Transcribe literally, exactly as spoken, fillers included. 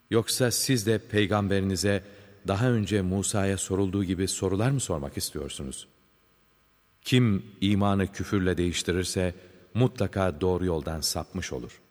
Yoksa siz de peygamberinize daha önce Musa'ya sorulduğu gibi sorular mı sormak istiyorsunuz? Kim imanı küfürle değiştirirse mutlaka doğru yoldan sapmış olur.